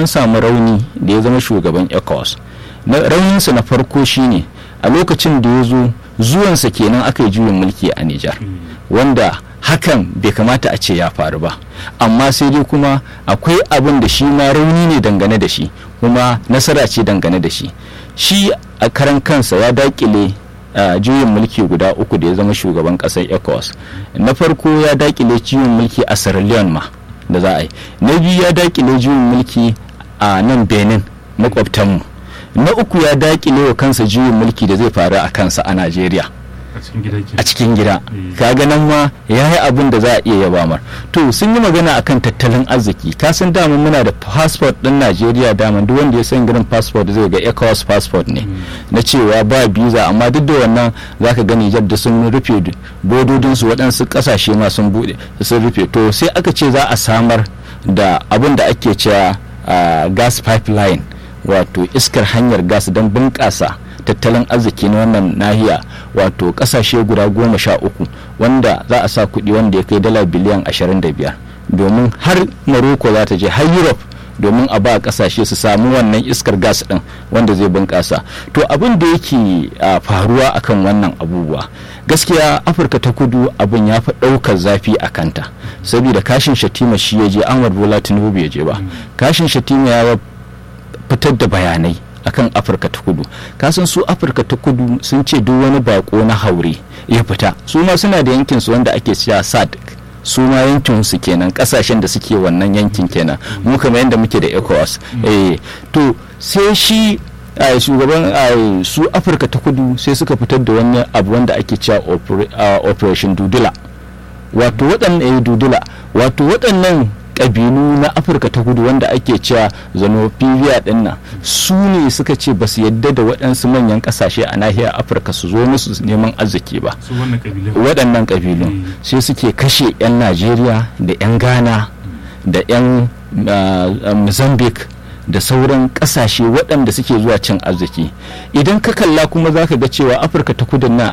dan samu rauni da ya zama shugaban ECOWAS. Rauninsa na farko shine a lokacin da ya zo zuwansa kenan aka yi juyin mulki a Nijar, wanda hakan bai kamata a ce ya faru ba, amma sai dai kuma akwai abin da shi ma rauni ne dangane da shi, kuma nasara ce dangane da shi. Shi a karan kansa ya dakile juyin mulki guda uku da ya zama shugaban kasar ECOWAS. Na farko ya dakile juyin mulki a Sierra Leone ma da za a yi, na biyu ya dakile juyin mulki a nan Benin makwabtanmu, na uku ya dakile wa kansa juyin mulki da zai faru a kansa a Najeriya a cikin gida. Kaga nan ma ya yi abin da za a iya yaba mar. To sun yi magana akan tattalin arziki, ka san daman muna da passport din Najeriya, daman duk wanda ya san girin passport zai ga ECOWAS passport ne na cewa ba visa, amma duk da wannan zaka ga Nijar da sun rufe bododinsu, waɗansu ƙasashe ma sun buɗe sun rufe. To sai aka ce za a samar da abin da ake cewa gas pipeline, wato iskar hanyar gas don bunƙasa tattalin arziki na wannan nahiya, wato kasashe guda 13 wanda za a sa kuɗi wanda ya kai dala biliyan 25, domin har Morocco za ta je har Europe domin a ba kasashe su samu wannan iskar gas din wanda zai bunƙasa. To abin da yake faruwa akan wannan abubuwa, gaskiya Afirka ta Kudu abin ya fi ɗaukar zafi a kanta, saboda Kashin Shatima shi ya je, Ahmad Bola Tinubu bai je ba. Kashin Shatima ya fitar da bayanai akan Afirka ta Kudu. Kasan su Afirka ta Kudu sun ce duk wani bako na haure ya fita, su ma suna da yankin su wanda ake cewa SADC, su ma yankin su kenan, kasashen da suke wannan yankin kenan, mu kamar yadda muke da ECOWAS. To sai shi shugaban su Afirka ta Kudu sai suka fitar da wani abu wanda ake cewa Operation Dudula, wato waɗannan kabilu na Afirka ta Kudu wanda ake cewa Xenophobia dinnan, su ne suka ce ba su yadda da waɗansu manyan ƙasashe a nahiyar Afirka su zo musu neman arziki ba. Waɗannan kabilun sai suke kashe 'yan Najeriya da 'yan Ghana da 'yan Mozambique da sauran kasashe waɗanda suke zuwa cin arziki. Idan ka kalla kuma za ka ga cewa Afirka ta Kudu na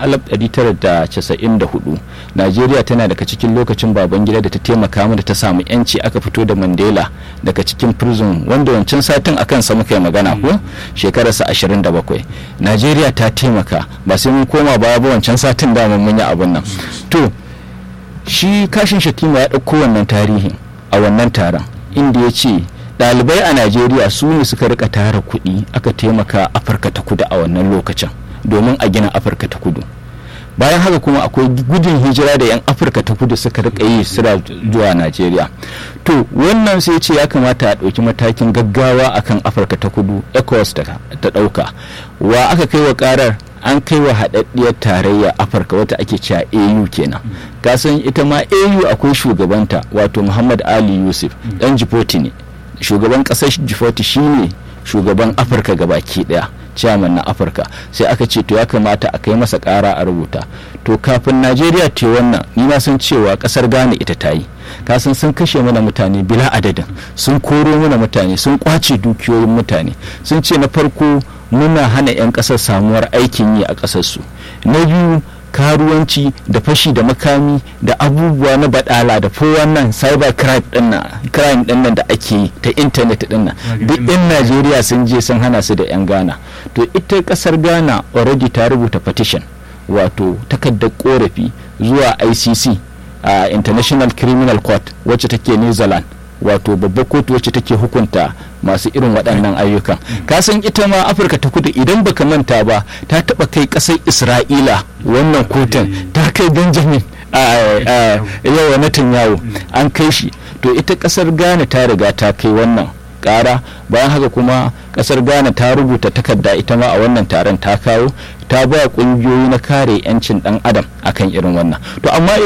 1994 Najeriya tana daga cikin lokacin Babangida da ta taimaka mana ta samu yanci, aka fito da Mandela daga cikin prison, wanda wancan satin akan sa muka yi magana ko shekararsa 27. Najeriya ta taimaka, ba sai mun koma baya ba, wancan satin da mun yi abun nan. To shi Kashin Shatima ya ɗauko wannan tarihin a wannan taron, inda ya ce ɗalibai a Najeriya su ne suka rika tara kuɗi aka taimaka Afirka ta Kudu a wannan lokacin domin a gina Afirka ta Kudu. Bayan haka kuma akwai gudun hijira da 'yan Afirka ta Kudu suka rika yi suna zuwa Najeriya. To wannan sai ce ya kamata a ɗauki matakin gaggawa akan Afirka ta Kudu, ECOWAS ta ɗauka. Wa aka kai wa ƙarar? An kai wa haɗaɗɗiyar tarayya Afirka wata ake cewa AU kenan. Kasan ita ma AU akwai shugabanta, wato Muhammad Ali Yusuf ɗan Djibouti ne. Shugaban kasar Djibouti shine shugaban Afirka gabaki daya, chairman na Afirka. Sai aka ce to ya kamata a kai masa kara a rubuta. To kafin Najeriya ta wannan, ni na san cewa kasar Ghana ita ta yi. Kasan sun kashe mana mutane bila adadin, sun koro mana mutane, sun kwace dukiyoyin mutane, sun ce na farko muna hana 'yan kasar samuwar aikin yi a kasar su, na biyu karuwanci da fashi da makami da abubuwa na badala da wannan cyber crime dinnan da ake yi ta internet dinnan, duk yan Najeriya sun je sun hana su da 'yan Ghana. To ita kasar Ghana already ta rubuta petition, wato takardar korafi zuwa ICC, International Criminal Court, wacce take New Zealand, wato babbar kotu wacce take hukunta masu irin waɗannan ayyukan. Kasan ita ma Afirka ta Kudu idan baka manta ba, ta taɓa kai ƙasar Isra'ila wannan kotun, ta kai Benjamin yawa Netanyahu an kai shi. To ita ƙasar Ghana ta riga ta kai wannan ƙara. Bayan haka kuma ƙasar Ghana ta rubuta takarda ita ma a wannan taron ta kawo, ta ba ƙungiyoyi na kare 'yancin ɗan adam akan irin wannan. To amma